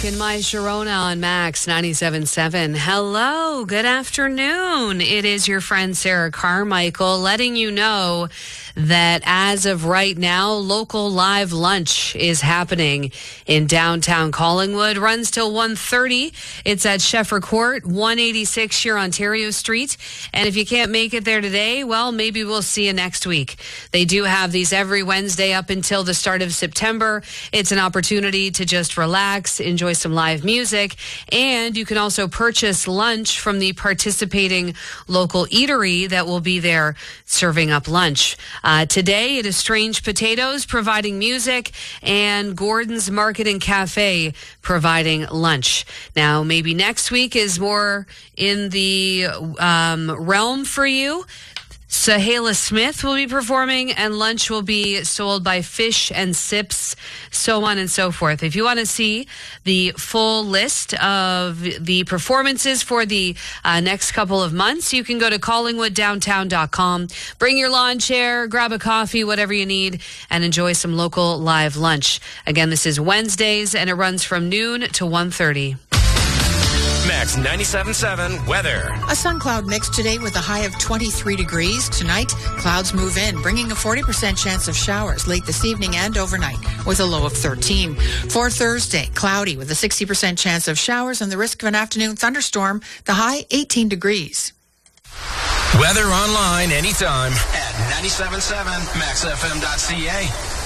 Rock and My Sharona on Max 97.7. Hello, good afternoon. It is your friend Sarah Carmichael letting you know that as of right now, local live lunch is happening in downtown Collingwood. Runs till 1:30. It's at Sheffer Court, 186 here Ontario Street. And if you can't make it there today, well, maybe we'll see you next week. They do have these every Wednesday up until the start of September. It's an opportunity to just relax, enjoy some live music, and you can also purchase lunch from the participating local eatery that will be there serving up lunch. Today, it is Strange Potatoes providing music and Gordon's Market and Cafe providing lunch. Now, maybe next week is more in the realm for you. Sahela Smith will be performing, and lunch will be sold by Fish and Sips, so on and so forth. If you want to see the full list of the performances for the next couple of months, you can go to collingwooddowntown.com. Bring your lawn chair, grab a coffee, whatever you need, and enjoy some local live lunch. Again, this is Wednesdays, and it runs from noon to 1:30. Max 97.7 weather. A sun cloud mix today with a high of 23 degrees. Tonight, clouds move in, bringing a 40% chance of showers late this evening and overnight with a low of 13. For Thursday, cloudy with a 60% chance of showers and the risk of an afternoon thunderstorm. The high, 18 degrees. Weather online anytime at 97.7maxfm.ca.